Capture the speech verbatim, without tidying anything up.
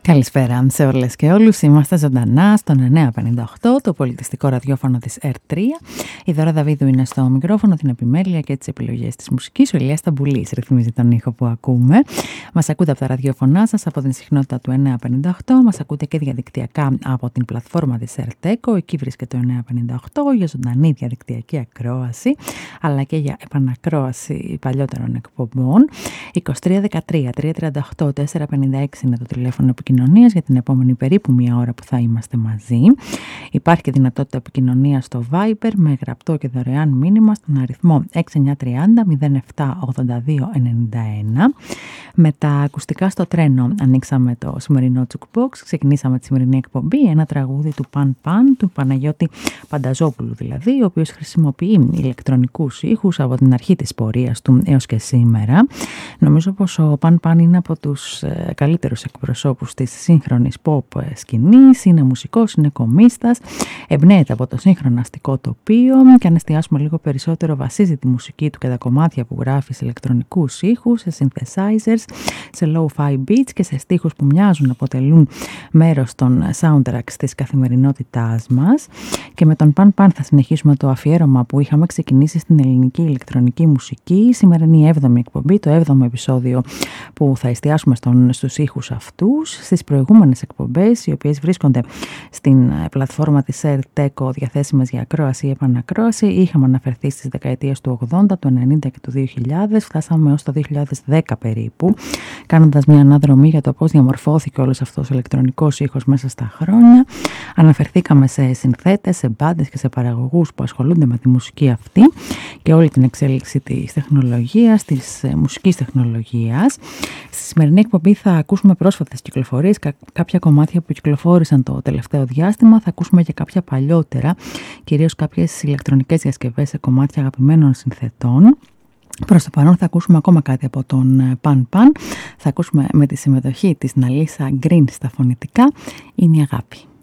Καλησπέρα σε όλες και όλους. Είμαστε ζωντανά στον εννιακόσια πενήντα οκτώ, το πολιτιστικό ραδιόφωνο της ερ τρία. Η Δώρα Δαβίδου είναι στο μικρόφωνο, την επιμέλεια και τις επιλογές της μουσικής. Ο Ηλίας Ταμπουλής ρυθμίζει τον ήχο που ακούμε. Μας ακούτε από τα ραδιόφωνά σας από την συχνότητα του εννιακόσια πενήντα οκτώ. Μας ακούτε και διαδικτυακά από την πλατφόρμα της ΕΡΤΕΚΟ. Εκεί βρίσκεται το εννιακόσια πενήντα οκτώ για ζωντανή διαδικτυακή ακρόαση, αλλά και για επανακρόαση παλιότερων εκπομπών. είκοσι τρία δεκατρία τριακόσια τριάντα οκτώ τετρακόσια πενήντα έξι είναι το τηλέφωνο επικοινωνίας για την επόμενη περίπου μία ώρα που θα είμαστε μαζί. Υπάρχει και δυνατότητα επικοινωνίας στο Viber με γραπτό και δωρεάν μήνυμα στον αριθμό έξι εννιά τρία μηδέν μηδέν επτά ογδόντα δύο ενενήντα ένα. Με τα ακουστικά στο τρένο ανοίξαμε το σημερινό Jukebox. Ξεκινήσαμε τη σημερινή εκπομπή, ένα τραγούδι του Παν Παν, του Παναγιώτη Πανταζόπουλου δηλαδή, ο οποίος χρησιμοποιεί ηλεκτρονικούς ήχους από την αρχή της πορείας του έως και σήμερα. Νομίζω πως ο Παν Παν είναι από τους ε, καλύτερους εκπροσώπους της σύγχρονης pop σκηνής, είναι μουσικός, είναι κομίστας, εμπνέεται από το σύγχρονο αστικό τοπίο και αν εστιάσουμε λίγο περισσότερο βασίζει τη μουσική του και τα κομμάτια που γράφει σε ηλεκτρονικούς ήχους, σε synthesizers, σε lo-fi beats και σε στίχους που μοιάζουν να αποτελούν μέρος των soundtracks της καθημερινότητάς μας. Και με τον Παν Παν θα συνεχίσουμε το αφιέρωμα που είχαμε ξεκινήσει στην ελληνική ηλεκτρονική μουσική. Σήμερα είναι η έβδομη εκπομπή, το έβδομο επεισόδιο που θα εστιάσουμε στον, στους ήχους αυτούς. Στις προηγούμενες εκπομπές, οι οποίες βρίσκονται στην πλατφόρμα της ΕΡΤΕΚΟ διαθέσιμες για ακρόαση ή επανακρόαση, είχαμε αναφερθεί στις δεκαετίες του ογδόντα, του ενενήντα και του δύο χιλιάδες. Φτάσαμε έως το δύο χιλιάδες δέκα περίπου, κάνοντας μια αναδρομή για το πώς διαμορφώθηκε όλος αυτός ο ηλεκτρονικός ήχος μέσα στα χρόνια. Αναφερθήκαμε σε συνθέτες, σε μπάντες και σε παραγωγούς που ασχολούνται με τη μουσική αυτή και όλη την εξέλιξη της τεχνολογίας, της μουσικής τεχνολογίας. Στη σημερινή εκπομπή θα ακούσουμε πρόσφατες κυκλοφορίες, κα- κάποια κομμάτια που κυκλοφόρησαν το τελευταίο διάστημα. Θα ακούσουμε και κάποια παλιότερα, κυρίως κάποιες ηλεκτρονικές διασκευές σε κομμάτια αγαπημένων συνθετών. Προς το παρόν θα ακούσουμε ακόμα κάτι από τον Παν Παν. Θα ακούσουμε με τη συμμετοχή της Ναλίσα Γκριν στα φωνητικά «Είναι η αγάπη».